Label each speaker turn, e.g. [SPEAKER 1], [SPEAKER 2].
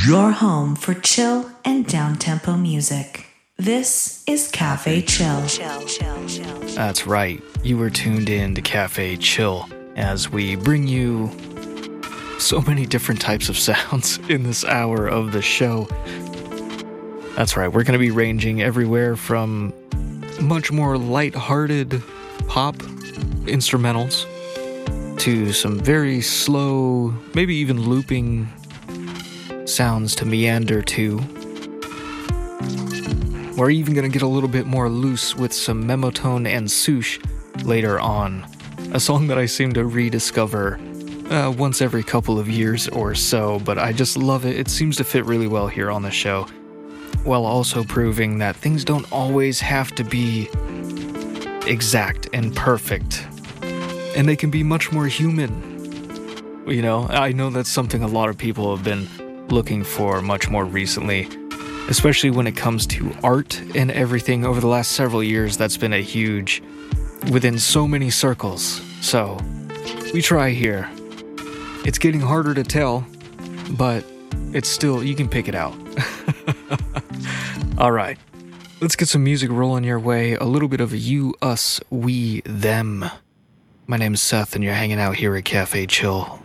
[SPEAKER 1] Your home for chill and down-tempo music. This is Cafe Chill.
[SPEAKER 2] That's right. You were tuned in to Cafe Chill as we bring you so many different types of sounds in this hour of the show. That's right. We're going to be ranging everywhere from much more light-hearted pop instrumentals to some very slow, maybe even looping sounds to meander to. We're even going to get a little bit more loose with some Memotone and Sush later on, a song that I seem to rediscover once every couple of years or so, but I just love it. It seems to fit really well here on the show, while also proving that things don't always have to be exact and perfect, and they can be much more human. You know, I know that's something a lot of people have been looking for much more recently, especially when it comes to art and everything. Over the last several years, that's been a huge within so many circles. So we try here. It's getting harder to tell, but it's still, you can pick it out. All right, let's get some music rolling your way. A little bit of you, us, we, them. My name's Seth, and you're hanging out here at Cafe Chill.